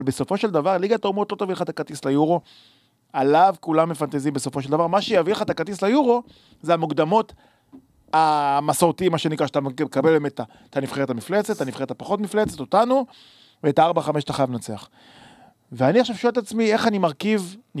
בסופו של דבר, ליגת האומות לא תביא לך את הכרטיס ליורו, עליו כולם מפנטזים בסופו של דבר, מה שיביא לך את הכרטיס ליורו, זה המוקדמות המסורתיים, מה שנקרא, שאתה מקבל באמת את הנבחרת המפלצת, את הנבחרת הפחות מפלצת, אותנו, ואת ה-4-5 אתה חייב לנצח. ואני עכשיו שואל את עצמי, איך אני מרכיב